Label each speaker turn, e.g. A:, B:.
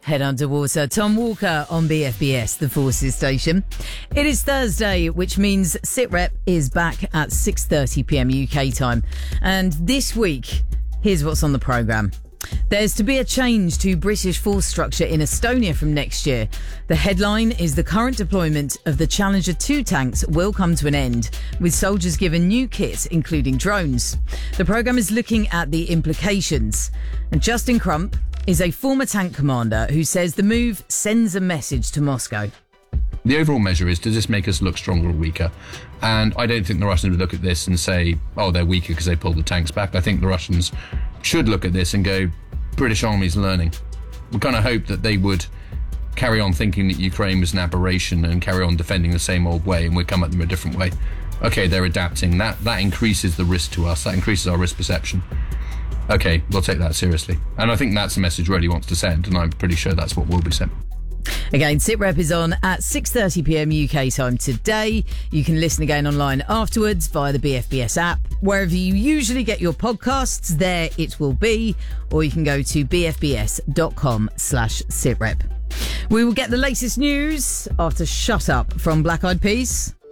A: Head underwater. Tom Walker on BFBS, the Forces station. It is Thursday, which means SITREP is back at 6:30pm UK time. And this week, here's what's on the programme. There's to be a change to British force structure in Estonia from next year. The headline is the current deployment of the Challenger 2 tanks will come to an end, with soldiers given new kit, including drones. The programme is looking at the implications. And Justin Crump is a former tank commander who says the move sends a message to Moscow.
B: The overall measure is, does this make us look stronger or weaker? And I don't think the Russians would look at this and say, oh, they're weaker because they pulled the tanks back. I think the Russians should look at this and go, British Army's learning. We kind of hope that they would carry on thinking that Ukraine was an aberration and carry on defending the same old way, and we come at them a different way. Okay, they're adapting. That increases the risk to us. That increases our risk perception. Okay, we'll take that seriously. And I think that's the message Reddy wants to send, and I'm pretty sure that's what will be sent.
A: Again, SITREP is on at 6:30pm UK time today. You can listen again online afterwards via the BFBS app. Wherever you usually get your podcasts, there it will be. Or you can go to bfbs.com/SITREP. We will get the latest news after Shut Up from Black Eyed Peas.